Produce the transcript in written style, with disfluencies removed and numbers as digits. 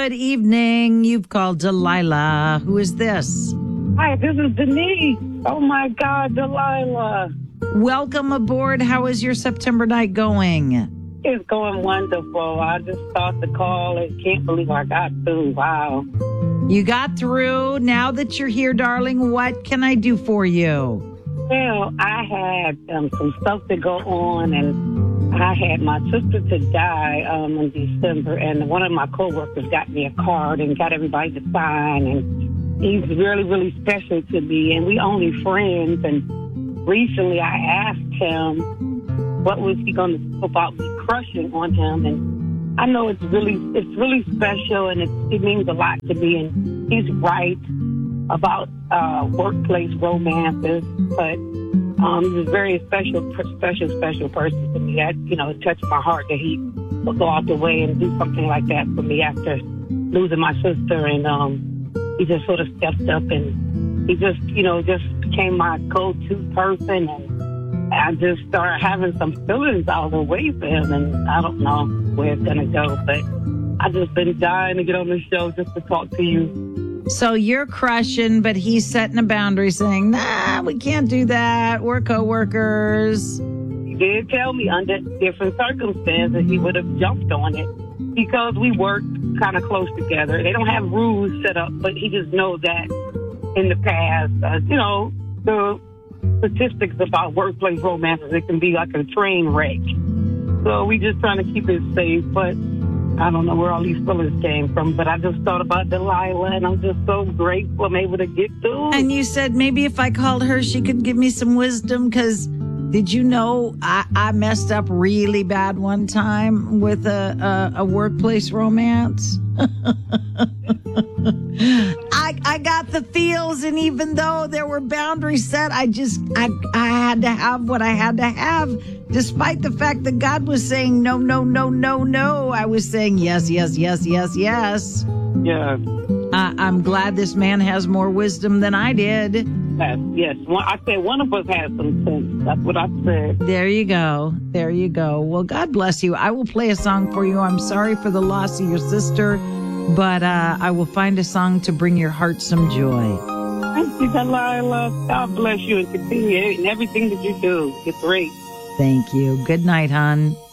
Good evening. You've called Delilah. Who is this? Hi, this is Denise. Oh, my God, Delilah. Welcome aboard. How is your September night going? It's going wonderful. I just thought the call and can't believe I got through. Wow. You got through. Now that you're here, darling, what can I do for you? Well, I had some stuff to go on, and I had my sister to die in December, and one of my coworkers got me a card and got everybody to sign, and he's really, really special to me, and we only friends, and recently I asked him what was he going to do about me crushing on him, and I know it's really special, and it means a lot to me, and he's right about workplace romances, but he's a very special person to me. It touched my heart that he would go out the way and do something like that for me after losing my sister, and he just sort of stepped up, and he just became my go-to person, and I just started having some feelings all the way for him, and I don't know where it's gonna go, but I just been dying to get on the show just to talk to you. So you're crushing, but he's setting a boundary saying, nah, we can't do that. We're coworkers. He did tell me under different circumstances he would have jumped on it because we work kind of close together. They don't have rules set up, but he just knows that in the past, the statistics about workplace romances, it can be like a train wreck. So we just trying to keep it safe, but I don't know where all these feelings came from, but I just thought about Delilah, and I'm just so grateful I'm able to get through. And you said maybe if I called her, she could give me some wisdom, because did you know I messed up really bad one time with a workplace romance? I got the feels, and even though there were boundaries set, I had to have what I had to have. Despite the fact that God was saying no, no, no, no, no, I was saying yes, yes, yes, yes, yes. Yeah. I'm glad this man has more wisdom than I did. Yes. I said one of us has some sense. That's what I said. There you go. There you go. Well, God bless you. I will play a song for you. I'm sorry for the loss of your sister, but I will find a song to bring your heart some joy. Thank you, Delilah. God bless you and continue in everything that you do. It's great. Thank you. Good night, hon.